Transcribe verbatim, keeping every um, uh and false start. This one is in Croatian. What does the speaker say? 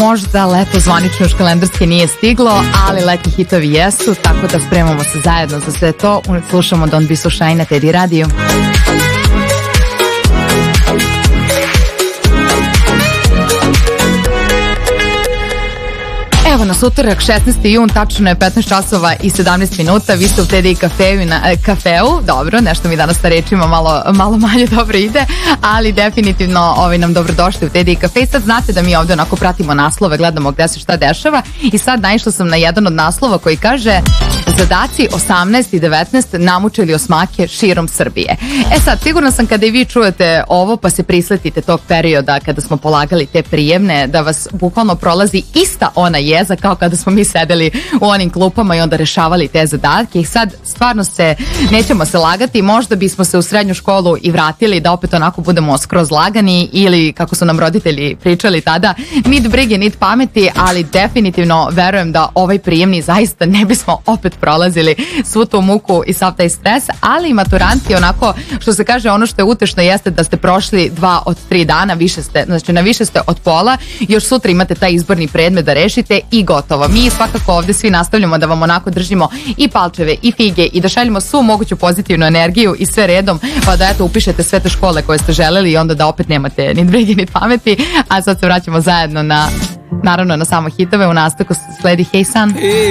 možda leto zvanično još kalendarski nije stiglo, ali letnji hitovi jesu, tako da spremamo se zajedno za sve to. Slušamo Don't Be So Shy na Teddy Radio. Evo nas utorak, šesnaesti jun, tačno je petnaest časova i sedamnaest minuta, vi ste u Teddy kafeu, na, e, kafeu, dobro, nešto mi danas sa rečima malo, malo manje dobro ide, ali definitivno ovaj, nam dobrodošli u Teddy kafe. Sad znate da mi ovde onako pratimo naslove, gledamo gde se šta dešava i sad naišla sam na jedan od naslova koji kaže zadaci osamnaest i devetnaest namučili osmake širom Srbije. E sad, sigurno sam kada i vi čujete ovo pa se prisletite tog perioda kada smo polagali te prijemne, da vas bukvalno prolazi ista ona jeza kao kada smo mi sedeli u onim klupama i onda rešavali te zadatke. I sad stvarno se, nećemo se lagati, možda bismo se u srednju školu i vratili da opet onako budemo skroz lagani ili kako su nam roditelji pričali tada, nit brige, nit pameti, ali definitivno verujem da ovaj prijemni zaista ne bismo opet prolazili svu tu muku i sav taj stres, ali i maturanti onako, što se kaže, ono što je utešno jeste da ste prošli dva od tri dana, više ste, znači na više ste od pola, još sutra imate taj izborni predmet da rešite i gotovo. Mi svakako ovde svi nastavljamo da vam onako držimo i palčeve i fige i da šaljemo svu moguću pozitivnu energiju i sve redom, pa da eto upišete sve te škole koje ste želeli i onda da opet nemate ni brige ni pameti, a sad se vraćamo zajedno na, naravno na samo hitove. U nastavku sledi Hey Sun.